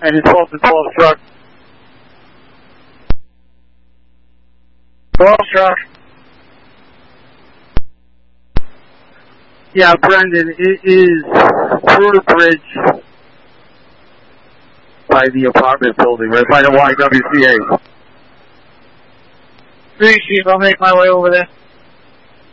And it's 12 to 12 truck. 12 truck. Yeah, Brendan, it is through the bridge by the apartment building, right by the YWCA. 3 Chief, I'll make my way over there.